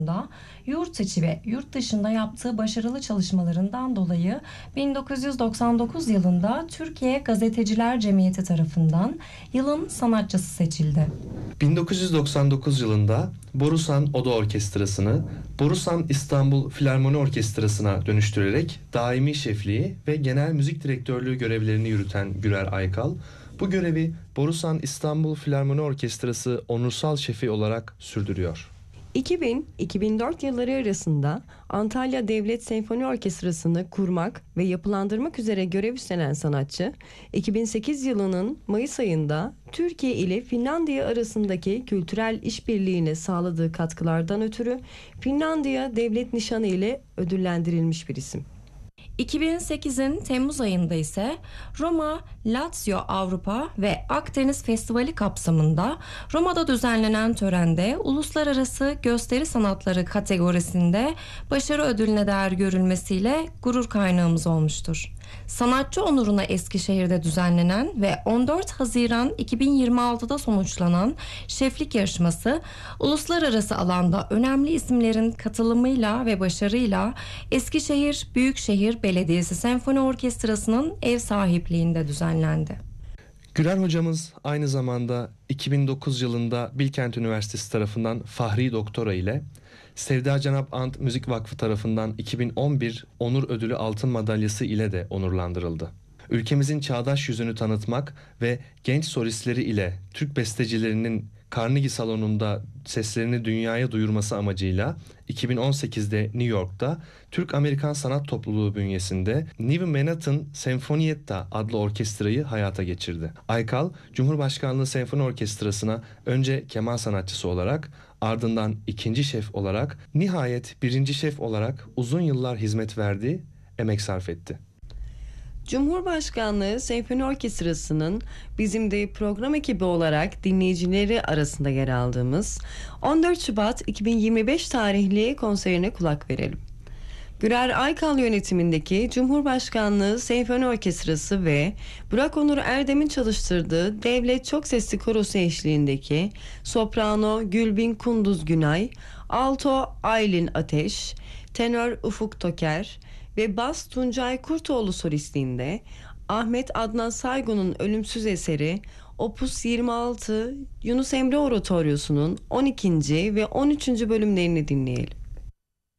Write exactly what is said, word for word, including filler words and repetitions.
da yurt içi ve yurt dışında yaptığı başarılı çalışmalarından dolayı bin dokuz yüz doksan dokuz yılında Türkiye Gazeteciler Cemiyeti tarafından yılın sanatçısı seçildi. bin dokuz yüz doksan dokuz yılında Borusan Oda Orkestrası'nı Borusan İstanbul Filarmoni Orkestrası'na dönüştürerek daimi şefliği ve genel müzik direktörlüğü görevlerini yürüten Gürer Aykal, bu görevi Borusan İstanbul Filarmoni Orkestrası onursal şefi olarak sürdürüyor. iki bin - iki bin dört yılları arasında Antalya Devlet Senfoni Orkestrası'nı kurmak ve yapılandırmak üzere görev üstlenen sanatçı, iki bin sekiz yılının Mayıs ayında Türkiye ile Finlandiya arasındaki kültürel işbirliğine sağladığı katkılardan ötürü Finlandiya Devlet Nişanı ile ödüllendirilmiş bir isim. iki bin sekizin Temmuz ayında ise Roma, Lazio Avrupa ve Akdeniz Festivali kapsamında Roma'da düzenlenen törende uluslararası gösteri sanatları kategorisinde başarı ödülüne değer görülmesiyle gurur kaynağımız olmuştur. Sanatçı onuruna Eskişehir'de düzenlenen ve on dört Haziran iki bin yirmi altıda sonuçlanan şeflik yarışması, uluslararası alanda önemli isimlerin katılımıyla ve başarıyla Eskişehir Büyükşehir Belediyesi Senfoni Orkestrası'nın ev sahipliğinde düzenlendi. Gürer hocamız aynı zamanda iki bin dokuz yılında Bilkent Üniversitesi tarafından Fahri Doktora ile Sevda Cenap Ant Müzik Vakfı tarafından iki bin on bir Onur Ödülü Altın Madalyası ile de onurlandırıldı. Ülkemizin çağdaş yüzünü tanıtmak ve genç solistleri ile Türk bestecilerinin Carnegie Salonu'nda seslerini dünyaya duyurması amacıyla iki bin on sekizde New York'ta Türk-Amerikan Sanat Topluluğu bünyesinde New Manhattan Sinfonietta adlı orkestrayı hayata geçirdi. Aykal, Cumhurbaşkanlığı Senfoni Orkestrası'na önce keman sanatçısı olarak, ardından ikinci şef olarak, nihayet birinci şef olarak uzun yıllar hizmet verdi, emek sarf etti. Cumhurbaşkanlığı Senfoni Orkestrası'nın bizim de program ekibi olarak dinleyicileri arasında yer aldığımız on dört Şubat iki bin yirmi beş tarihli konserine kulak verelim. Gürer Aykal yönetimindeki Cumhurbaşkanlığı Senfoni Orkestrası ve Burak Onur Erdem'in çalıştırdığı Devlet Çok Sesli Korosu eşliğindeki soprano Gülbin Kunduz Günay, alto Aylin Ateş, tenör Ufuk Toker ve bas Tuncay Kurtoğlu solistliğinde Ahmet Adnan Saygun'un ölümsüz eseri Opus yirmi altı Yunus Emre Oratoryosu'nun on ikinci ve on üçüncü bölümlerini dinleyelim.